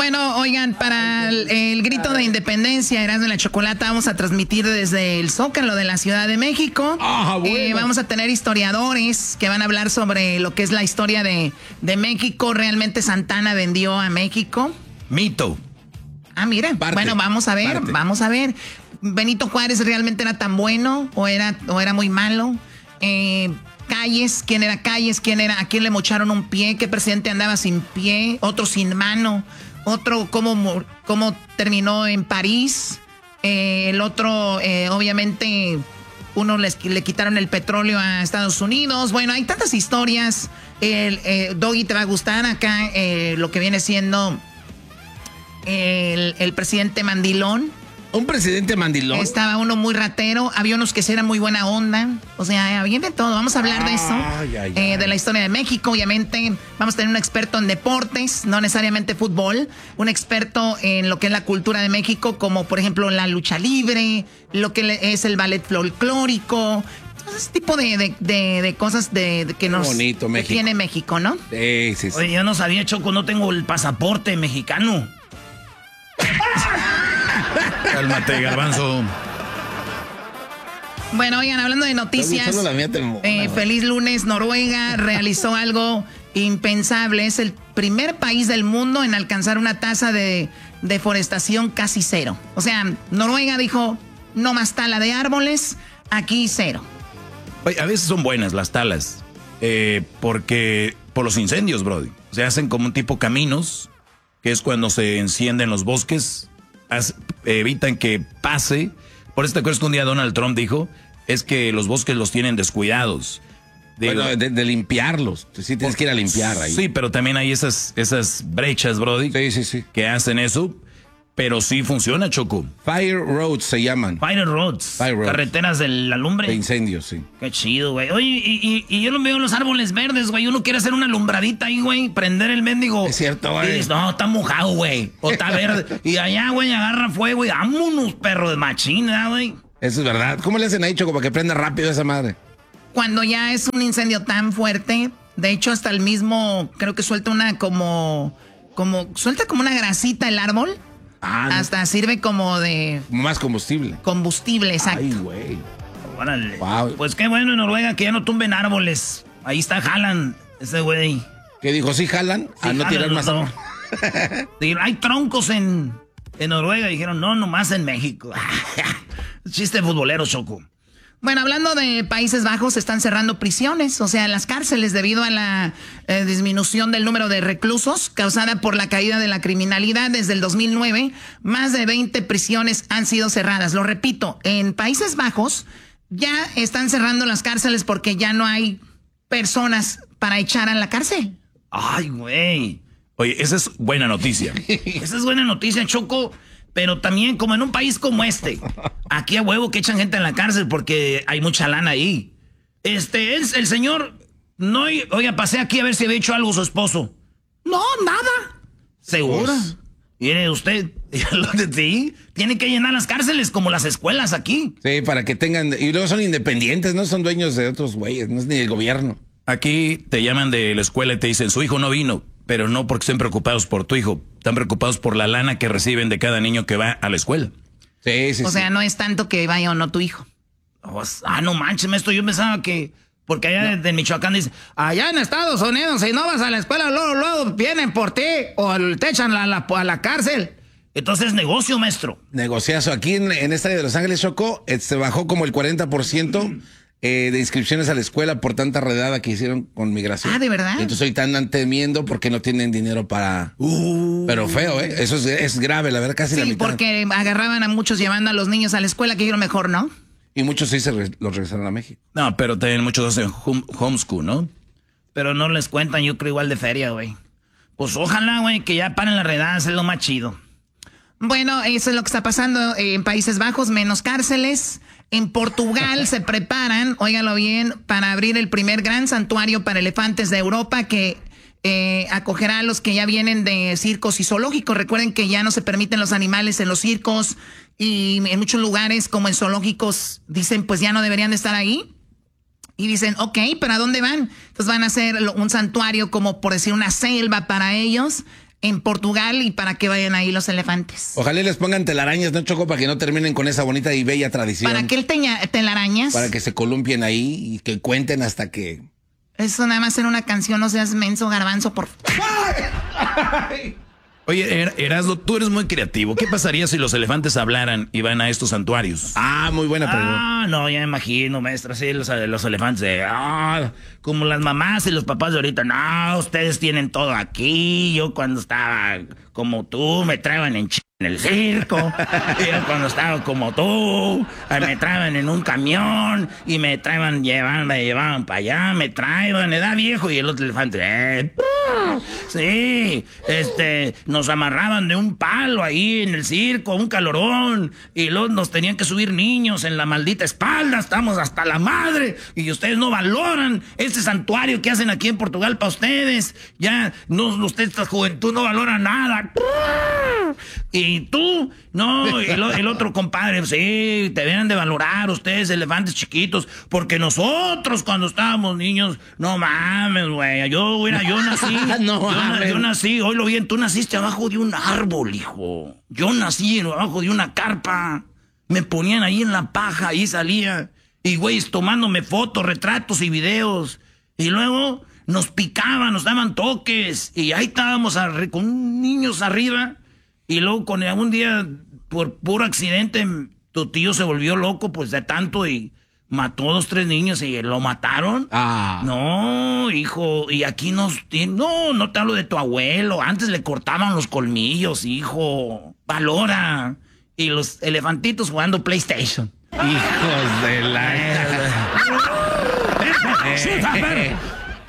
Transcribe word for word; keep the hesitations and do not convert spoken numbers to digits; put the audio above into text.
Bueno, oigan, para el, el grito de independencia, Erasmo y la Chocolata, vamos a transmitir desde el Zócalo de la Ciudad de México. Ah, bueno. eh, vamos a tener historiadores que van a hablar sobre lo que es la historia de, de México. ¿Realmente Santana vendió a México? Mito. Ah, mira, parte, bueno, vamos a ver, parte. vamos a ver. ¿Benito Juárez realmente era tan bueno o era, o era muy malo? Eh... Calles, ¿quién era Calles? ¿Quién era? ¿A quién le mocharon un pie? ¿Qué presidente andaba sin pie? Otro sin mano. Otro, ¿cómo, cómo terminó en París? Eh, el otro, eh, obviamente, uno les, le quitaron el petróleo a Estados Unidos. Bueno, hay tantas historias. El, eh, Doggy, te va a gustar acá eh, lo que viene siendo el, el presidente mandilón. ¿Un presidente mandilón? Estaba uno muy ratero, había unos que sí eran muy buena onda, o sea, había de todo. Vamos a hablar de eso, ay, ay, eh, ay. de la historia de México, obviamente. Vamos a tener un experto en deportes, no necesariamente fútbol, un experto en lo que es la cultura de México, como por ejemplo la lucha libre, lo que es el ballet folclórico, ese tipo de, de, de, de cosas de, de que nos bonito, México. tiene México, ¿no? Sí, sí, sí. Oye, yo no sabía, Choco, no tengo el pasaporte mexicano. Cálmate, Garbanzo. Bueno, oigan, hablando de noticias, eh, feliz lunes. Noruega realizó algo impensable. Es el primer país del mundo en alcanzar una tasa de deforestación casi cero. O sea, Noruega dijo, no más tala de árboles, aquí cero. Oye, a veces son buenas las talas, eh, porque por los incendios, brody. Se hacen como un tipo caminos, que es cuando se encienden los bosques. As, evitan que pase. Por eso te acuerdas que un día Donald Trump dijo, es que los bosques los tienen descuidados. Digo, bueno, de, de limpiarlos. Sí tienes que ir a limpiar ahí. Sí, pero también hay esas, esas brechas, brody. Sí, sí, sí. Que hacen eso. Pero sí funciona, Choco. Fire roads se llaman. Fire roads. Fire roads. Carreteras de la lumbre. De incendios, sí. Qué chido, güey. Oye, y, y, y yo no veo los árboles verdes, güey. Uno quiere hacer una alumbradita ahí, güey. Prender el mendigo. Es cierto, güey. Y dices, no, está mojado, güey. O está verde. Y allá, güey, agarra fuego y vámonos, perro de machina, güey. Eso es verdad. ¿Cómo le hacen ahí, Choco, para que prenda rápido esa madre? Cuando ya es un incendio tan fuerte, de hecho, hasta el mismo, creo que suelta una como, como, suelta como una grasita el árbol. Ah, hasta no. Sirve como de... Más combustible. Combustible, exacto. Ay, güey. Órale. Wow. Pues qué bueno en Noruega que ya no tumben árboles. Ahí está Haaland, ese güey. ¿Qué dijo? ¿Sí Haaland? Sí, a no tirar más no. Hay troncos en, en Noruega. Dijeron, no, nomás en México. Chiste futbolero, Choco. Bueno, hablando de Países Bajos, están cerrando prisiones, o sea, las cárceles debido a la eh, disminución del número de reclusos causada por la caída de la criminalidad desde el dos mil nueve. Más de veinte prisiones han sido cerradas. Lo repito, en Países Bajos ya están cerrando las cárceles porque ya no hay personas para echar a la cárcel. Ay, güey. Oye, esa es buena noticia. Esa es buena noticia, Choco. Pero también, como en un país como este, aquí a huevo que echan gente en la cárcel porque hay mucha lana ahí. Este, es el señor, no, oiga, pasé aquí a ver si había hecho algo su esposo. No, nada. ¿Seguro? Pues, mire usted, sí, tiene que llenar las cárceles como las escuelas aquí. Sí, para que tengan, y luego son independientes, no son dueños de otros güeyes, no es ni el gobierno. Aquí te llaman de la escuela y te dicen, su hijo no vino. Pero no porque estén preocupados por tu hijo, están preocupados por la lana que reciben de cada niño que va a la escuela. Sí, sí, o sí. sea, no es tanto que vaya o no tu hijo. Oh, ah, no manches, esto yo pensaba que... Porque allá no. de Michoacán dice, allá en Estados Unidos, si no vas a la escuela, luego, luego vienen por ti o te echan a la, a la cárcel. Entonces, negocio, maestro. Negociazo. Aquí en, en esta área de Los Ángeles, Choco, eh, se bajó como el cuarenta por ciento... Eh, de inscripciones a la escuela por tanta redada que hicieron con migración. Ah, ¿de verdad? Y entonces ahorita andan temiendo porque no tienen dinero para... Uh, pero feo, ¿eh? Eso es, es grave, la verdad, casi sí, la mitad. Sí, porque agarraban a muchos llevando a los niños a la escuela, que dijeron mejor, ¿no? Y muchos sí se re, los regresaron a México. No, pero también muchos hacen home, homeschool, ¿no? Pero no les cuentan, yo creo, igual de feria, güey. Pues ojalá, güey, que ya paren las redadas, es lo más chido. Bueno, eso es lo que está pasando en Países Bajos, menos cárceles. En Portugal se preparan, óigalo bien, para abrir el primer gran santuario para elefantes de Europa que eh, acogerá a los que ya vienen de circos y zoológicos. Recuerden que ya no se permiten los animales en los circos y en muchos lugares como en zoológicos dicen pues ya no deberían de estar ahí. Y dicen, ok, ¿pero a dónde van? Entonces van a hacer un santuario como por decir una selva para ellos. en Portugal y para que vayan ahí los elefantes. Ojalá les pongan telarañas, ¿no, Choco? Para que no terminen con esa bonita y bella tradición. ¿Para qué el teña, telarañas? Para que se columpien ahí y que cuenten hasta que... Eso nada más en una canción, no seas menso, garbanzo, por... Oye, er Erasmo, tú eres muy creativo. ¿Qué pasaría si los elefantes hablaran y van a estos santuarios? Ah, muy buena pregunta. Ah, no, ya me imagino, maestra, sí, los, los elefantes de... Ah, como las mamás y los papás de ahorita. No, ustedes tienen todo aquí. Yo cuando estaba como tú, me traían en ch... en el circo. Yo cuando estaba como tú, me traían en un camión y me traían, llevaban, me llevaban para allá, me traían, edad viejo y el otro elefante. Eh, sí, este, nos amarraban de un palo ahí en el circo, un calorón, y luego nos tenían que subir niños en la maldita espalda, estamos hasta la madre, y ustedes no valoran este santuario que hacen aquí en Portugal para ustedes. Ya, no, ustedes, esta juventud no valora nada. Y tú, no, el, el otro compadre, sí, te deben de valorar ustedes, elefantes chiquitos, porque nosotros cuando estábamos niños, no mames, güey, yo, mira, yo nací, no, yo, yo nací, oílo bien, tú naciste abajo de un árbol, hijo, yo nací abajo de una carpa, me ponían ahí en la paja, ahí salía, y güeyes tomándome fotos, retratos y videos, y luego nos picaban, nos daban toques, y ahí estábamos arri- con niños arriba. Y luego, con un día, por puro accidente, tu tío se volvió loco, pues, de tanto y mató a dos, tres niños y lo mataron. Ah. No, hijo, y aquí nos... No, no te hablo de tu abuelo. Antes le cortaban los colmillos, hijo. Valora. Y los elefantitos jugando PlayStation. Hijos de la...